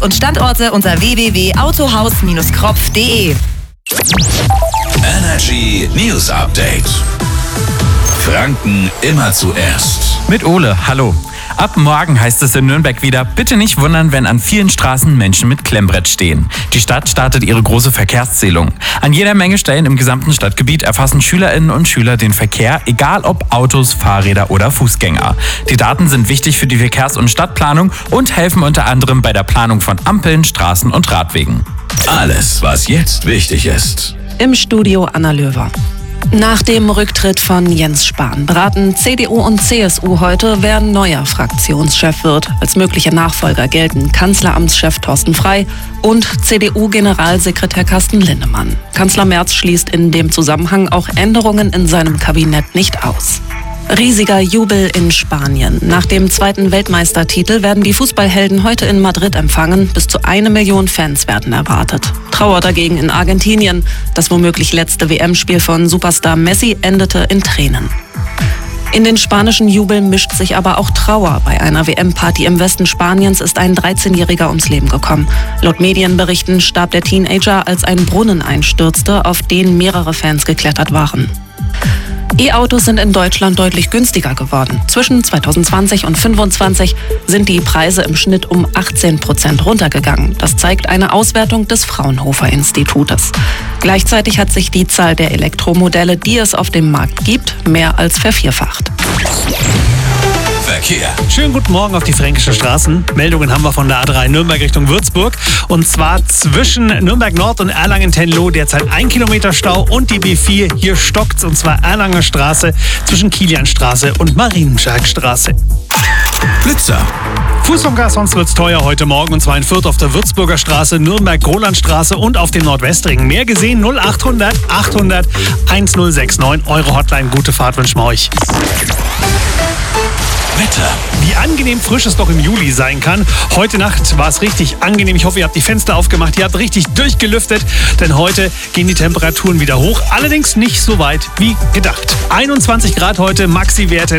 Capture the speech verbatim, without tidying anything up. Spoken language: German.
und Standorte unter w w w punkt autohaus Bindestrich kropf punkt de. Energy News Update. Franken immer zuerst. Mit Ole, hallo. Ab morgen heißt es in Nürnberg wieder, bitte nicht wundern, wenn an vielen Straßen Menschen mit Klemmbrett stehen. Die Stadt startet ihre große Verkehrszählung. An jeder Menge Stellen im gesamten Stadtgebiet erfassen Schülerinnen und Schüler den Verkehr, egal ob Autos, Fahrräder oder Fußgänger. Die Daten sind wichtig für die Verkehrs- und Stadtplanung und helfen unter anderem bei der Planung von Ampeln, Straßen und Radwegen. Alles, was jetzt wichtig ist. Im Studio Anna Löwer. Nach dem Rücktritt von Jens Spahn beraten C D U und C S U heute, wer neuer Fraktionschef wird. Als mögliche Nachfolger gelten Kanzleramtschef Thorsten Frey und C D U-Generalsekretär Carsten Linnemann. Kanzler Merz schließt in dem Zusammenhang auch Änderungen in seinem Kabinett nicht aus. Riesiger Jubel in Spanien. Nach dem zweiten Weltmeistertitel werden die Fußballhelden heute in Madrid empfangen. Bis zu eine Million Fans werden erwartet. Trauer dagegen in Argentinien. Das womöglich letzte W M-Spiel von Superstar Messi endete in Tränen. In den spanischen Jubel mischt sich aber auch Trauer. Bei einer W M-Party im Westen Spaniens ist ein dreizehnjähriger ums Leben gekommen. Laut Medienberichten starb der Teenager, als ein Brunnen einstürzte, auf den mehrere Fans geklettert waren. E-Autos sind in Deutschland deutlich günstiger geworden. Zwischen zweitausendzwanzig und fünfundzwanzig sind die Preise im Schnitt um achtzehn Prozent runtergegangen. Das zeigt eine Auswertung des Fraunhofer Institutes. Gleichzeitig hat sich die Zahl der Elektromodelle, die es auf dem Markt gibt, mehr als vervierfacht. Verkehr. Schönen guten Morgen auf die fränkischen Straßen. Meldungen haben wir von der A drei Nürnberg Richtung Würzburg. Und zwar zwischen Nürnberg Nord und Erlangen-Tenloh derzeit ein Kilometer Stau und die B vier. Hier stockt's, und zwar Erlanger Straße zwischen Kilianstraße und Marienbergstraße. Blitzer. Fuß vom Gas, sonst wird's teuer heute Morgen, und zwar in Fürth auf der Würzburger Straße, Nürnberg-Grolandstraße und auf dem Nordwestring. Mehr gesehen null achthundert achthundert1069. Eure Hotline, gute Fahrt wünschen wir euch. Wetter. Wie angenehm frisch es doch im Juli sein kann. Heute Nacht war es richtig angenehm. Ich hoffe, ihr habt die Fenster aufgemacht, ihr habt richtig durchgelüftet, denn heute gehen die Temperaturen wieder hoch. Allerdings nicht so weit wie gedacht. einundzwanzig Grad heute, Maxi-Werte